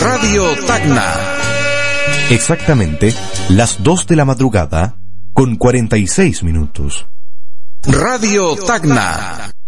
Radio Tacna. Exactamente las 2 de la madrugada con 46 minutos. Radio Tacna.